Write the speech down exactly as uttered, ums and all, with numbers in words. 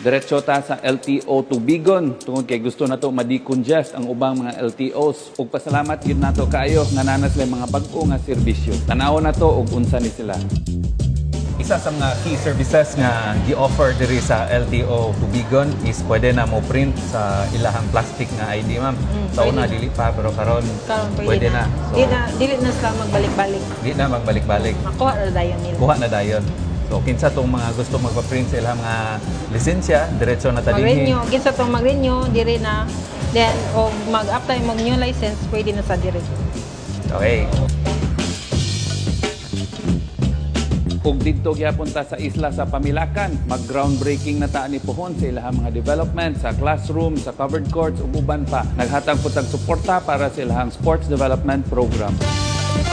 Diretso ta sa L T O Tubigon tungod kay gusto nato ma-decongest ang ubang mga L T Os. Ug pasalamat gyud nato kaayo nga nanas lang mga bag-o nga serbisyo. Tanaw nato og unsa ni sila. Isa sa mga key services nga gi-offer diri sa L T O Tubigon is pwede na mo print sa ilahang plastic nga I D, ma'am. Mm, sa una pwede. dili pa pero karon Karon pwede na. So, Di na dili na sila magbalik-balik. di na magbalik-balik. Makuha na dayon nila. Kuha na dayon. So kinsa tong mga gusto magpa-print sa ilang mga lisensya, diretso na ta dinhi. Mag-renew, kinsa tong mag-renew diri na. Then og mag-apply mo new license pwede na sa diri. Okay. Ug didto gyapon ta sa isla sa Pamilakan, mag-groundbreaking na ta ni pohon sa ilahang mga development sa classroom, sa covered courts ug uban pa. Naghatag pud tag suporta para sa ilahang sports development program.